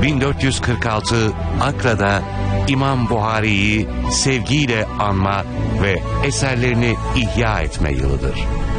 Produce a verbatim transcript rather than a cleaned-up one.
bin dört yüz kırk altı Akra'da İmam Buhari'yi sevgiyle anma ve eserlerini ihya etme yılıdır.